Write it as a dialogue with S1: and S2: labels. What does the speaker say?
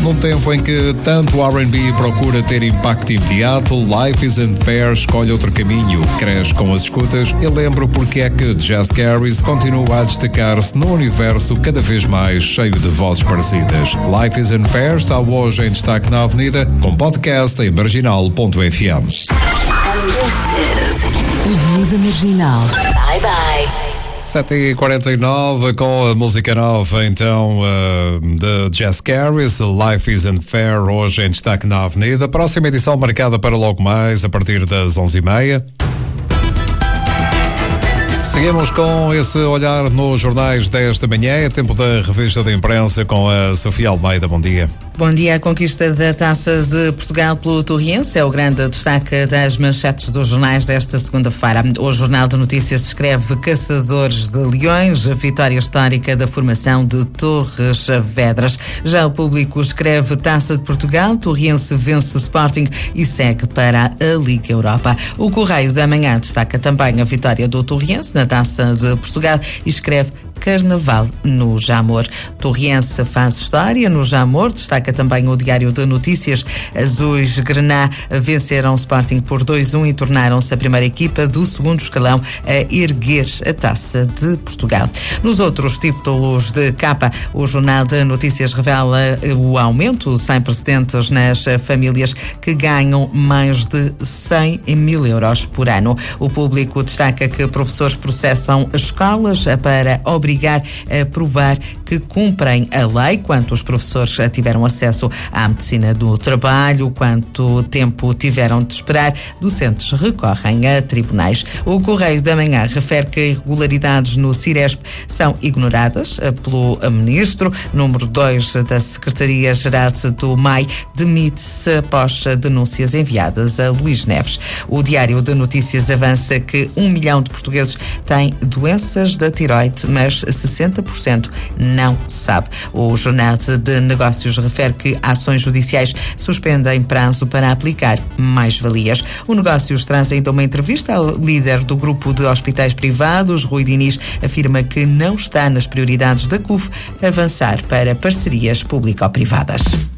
S1: Num tempo em que tanto o R&B procura ter impacto imediato, Life Isn't Fair escolhe outro caminho, cresce com as escutas e lembra porque é que Jazz Garris continua a destacar-se no universo cada vez mais cheio de vozes parecidas. Life Isn't Fair está hoje em destaque na Avenida, com podcast em marginal.fm.
S2: Avenida Marginal.
S3: Bye bye.
S1: 7h49 com a música nova então de Jazz Garris, Life Isn't Fair, hoje em destaque na Avenida. Próxima edição marcada para logo mais a partir das 11h30. Seguimos com esse olhar nos jornais desta manhã. É tempo da revista de imprensa com a Sofia Almeida. Bom dia.
S4: Bom dia. A conquista da Taça de Portugal pelo Torriense é o grande destaque das manchetes dos jornais desta segunda-feira. O Jornal de Notícias escreve Caçadores de Leões, a vitória histórica da formação de Torres Vedras. Já o Público escreve Taça de Portugal, Torriense vence Sporting e segue para a Liga Europa. O Correio da Manhã destaca também a vitória do Torriense na Taça de Portugal e escreve Carnaval no Jamor. Torriense faz história no Jamor, destaca também o Diário de Notícias. Azuis Grená venceram o Sporting por 2-1 e tornaram-se a primeira equipa do segundo escalão a erguer a Taça de Portugal. Nos outros títulos de capa, o Jornal de Notícias revela o aumento sem precedentes nas famílias que ganham mais de 100 mil euros por ano. O Público destaca que professores processam escolas para obrigar a provar que cumprem a lei, quanto os professores tiveram acesso à medicina do trabalho, quanto tempo tiveram de esperar, docentes recorrem a tribunais. O Correio da Manhã refere que irregularidades no Ciresp são ignoradas pelo ministro. Número 2 da Secretaria-Geral do MAI demite-se após denúncias enviadas a Luís Neves. O Diário de Notícias avança que 1 milhão de portugueses têm doenças da tiroide, mas 60% não sabe. O Jornal de Negócios refere que ações judiciais suspendem prazo para aplicar mais-valias. O Negócios traz ainda uma entrevista ao líder do grupo de hospitais privados. Rui Diniz afirma que não está nas prioridades da CUF avançar para parcerias público-privadas.